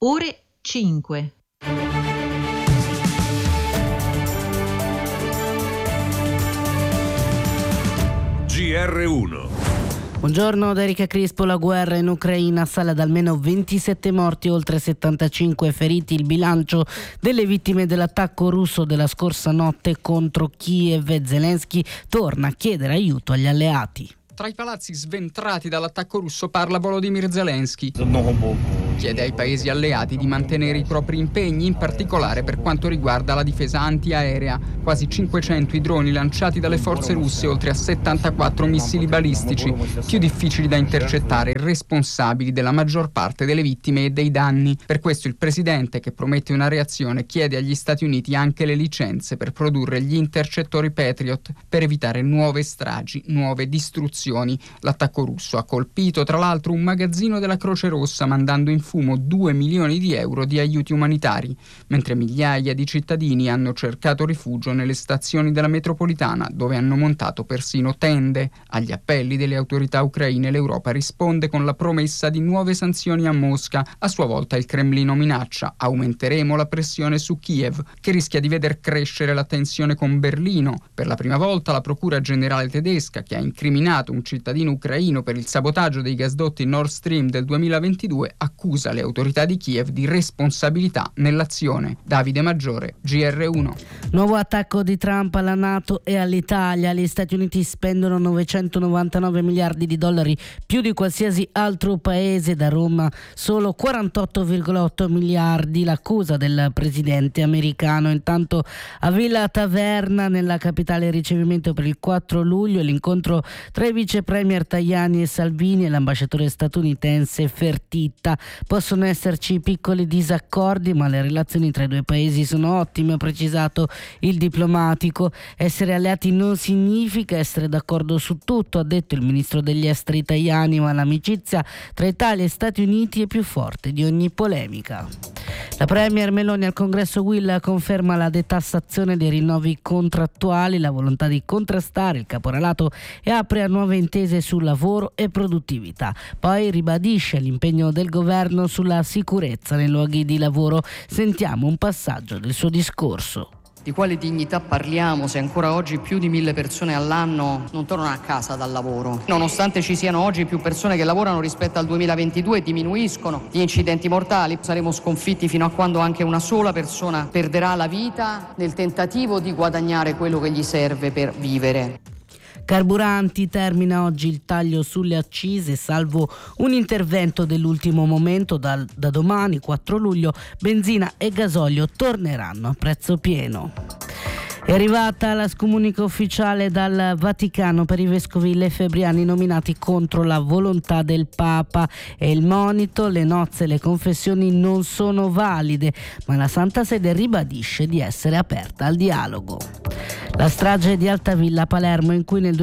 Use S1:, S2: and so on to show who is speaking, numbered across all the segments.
S1: ore 5.
S2: GR1.
S3: Buongiorno da Erika Crispo. La guerra in Ucraina sale ad almeno 27 morti, oltre 75 feriti. Il bilancio delle vittime dell'attacco russo della scorsa notte contro Kiev. E Zelensky torna a chiedere aiuto agli alleati.
S4: Tra i palazzi sventrati dall'attacco russo parla Volodymyr Zelensky. Chiede ai paesi alleati di mantenere i propri impegni, in particolare per quanto riguarda la difesa antiaerea. Quasi 500 i droni lanciati dalle forze russe, oltre a 74 missili balistici, più difficili da intercettare, responsabili della maggior parte delle vittime e dei danni. Per questo il presidente, che promette una reazione, chiede agli Stati Uniti anche le licenze per produrre gli intercettori Patriot per evitare nuove stragi, nuove distruzioni. L'attacco russo ha colpito tra l'altro un magazzino della Croce Rossa, mandando in fumo 2 milioni di euro di aiuti umanitari, mentre migliaia di cittadini hanno cercato rifugio nelle stazioni della metropolitana, dove hanno montato persino tende. Agli appelli delle autorità ucraine l'Europa risponde con la promessa di nuove sanzioni a Mosca. A sua volta il Cremlino minaccia: aumenteremo la pressione su Kiev, che rischia di veder crescere la tensione con Berlino. Per la prima volta la Procura Generale tedesca, che ha incriminato un cittadino ucraino per il sabotaggio dei gasdotti Nord Stream del 2022, accusa le autorità di Kiev di responsabilità nell'azione. Davide Maggiore, GR1.
S3: Nuovo attacco di Trump alla NATO e all'Italia. Gli Stati Uniti spendono 999 miliardi di dollari, più di qualsiasi altro paese. Da Roma solo 48,8 miliardi. L'accusa del presidente americano. Intanto a Villa Taverna, nella capitale, il ricevimento per il 4 luglio, l'incontro tra i vice premier Tajani e Salvini e l'ambasciatore statunitense Fertitta. Possono esserci piccoli disaccordi, ma le relazioni tra i due paesi sono ottime, ha precisato il diplomatico. Essere alleati non significa essere d'accordo su tutto, ha detto il ministro degli esteri Tajani, ma l'amicizia tra Italia e Stati Uniti è più forte di ogni polemica. La premier Meloni al congresso Will conferma la detassazione dei rinnovi contrattuali, la volontà di contrastare il caporalato e apre a nuove intese su lavoro e produttività. Poi ribadisce l'impegno del governo sulla sicurezza nei luoghi di lavoro. Sentiamo un passaggio del suo discorso.
S5: Di quale dignità parliamo se ancora oggi più di 1.000 persone all'anno non tornano a casa dal lavoro? Nonostante ci siano oggi più persone che lavorano rispetto al 2022, diminuiscono gli incidenti mortali. Saremo sconfitti fino a quando anche una sola persona perderà la vita nel tentativo di guadagnare quello che gli serve per vivere.
S3: Carburanti, termina oggi il taglio sulle accise, salvo un intervento dell'ultimo momento. Da domani 4 luglio benzina e gasolio torneranno a prezzo pieno. È arrivata la scomunica ufficiale dal Vaticano per i vescovi lefebbriani nominati contro la volontà del Papa. E il monito: le nozze e le confessioni non sono valide, ma la Santa Sede ribadisce di essere aperta al dialogo. La strage di Altavilla a Palermo, in cui nel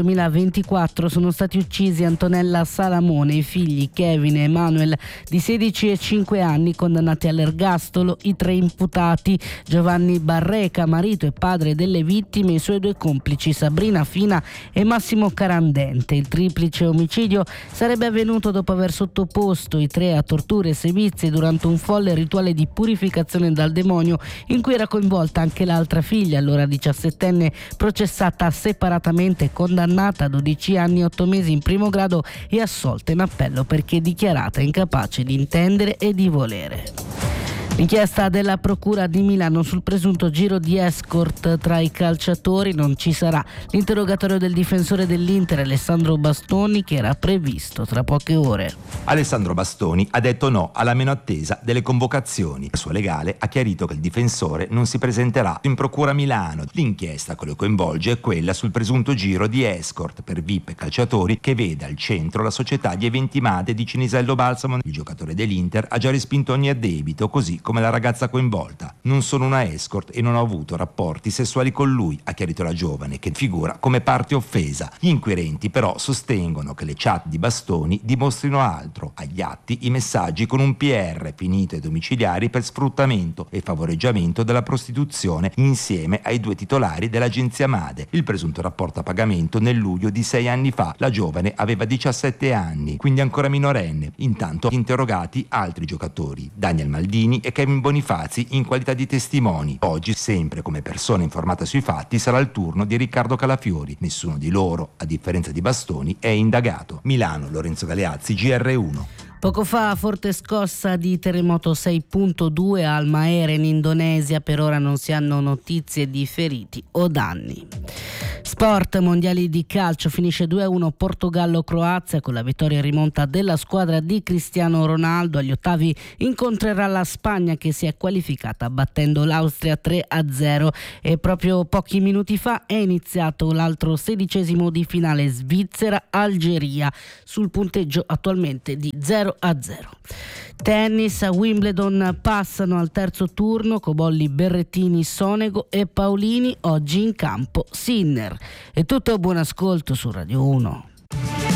S3: 2024 sono stati uccisi Antonella Salamone e i figli Kevin e Emanuel di 16 e 5 anni, condannati all'ergastolo i 3 imputati: Giovanni Barreca, marito e padre delle vittime, e i suoi 2 complici Sabrina Fina e Massimo Carandente. Il triplice omicidio sarebbe avvenuto dopo aver sottoposto i 3 a torture e sevizie durante un folle rituale di purificazione dal demonio, in cui era coinvolta anche l'altra figlia, allora 17enne, processata separatamente e condannata a 12 anni e 8 mesi in primo grado e assolta in appello perché dichiarata incapace di intendere e di volere. Inchiesta della Procura di Milano sul presunto giro di escort tra i calciatori. Non ci sarà l'interrogatorio del difensore dell'Inter Alessandro Bastoni, che era previsto tra poche ore.
S6: Alessandro Bastoni ha detto no alla meno attesa delle convocazioni. Il suo legale ha chiarito che il difensore non si presenterà in Procura Milano. L'inchiesta che lo coinvolge è quella sul presunto giro di escort per VIP e calciatori, che vede al centro la società di eventi Made di Cinisello Balsamo. Il giocatore dell'Inter ha già respinto ogni addebito, così come la ragazza coinvolta. Non sono una escort e non ho avuto rapporti sessuali con lui, ha chiarito la giovane, che figura come parte offesa. Gli inquirenti però sostengono che le chat di Bastoni dimostrino altro. Agli atti i messaggi con un PR finito ai domiciliari per sfruttamento e favoreggiamento della prostituzione insieme ai 2 titolari dell'agenzia Made. Il presunto rapporto a pagamento nel luglio di 6 anni fa. La giovane aveva 17 anni, quindi ancora minorenne. Intanto interrogati altri giocatori, Daniel Maldini e Kevin Bonifazi, in qualità di testimoni. Oggi, sempre come persona informata sui fatti, sarà il turno di Riccardo Calafiori. Nessuno di loro, a differenza di Bastoni, è indagato. Milano, Lorenzo Galeazzi, GR1.
S3: Poco fa forte scossa di terremoto 6.2 a Halmahera in Indonesia, per ora non si hanno notizie di feriti o danni. Sport, mondiali di calcio, finisce 2-1 Portogallo-Croazia con la vittoria in rimonta della squadra di Cristiano Ronaldo. Agli ottavi incontrerà la Spagna che si è qualificata battendo l'Austria 3-0 e proprio pochi minuti fa è iniziato l'altro 16° di finale Svizzera-Algeria sul punteggio attualmente di 0-0. Tennis, a Wimbledon passano al terzo turno Cobolli, Berrettini, Sonego e Paolini, oggi in campo Sinner. È tutto, buon ascolto su Radio 1.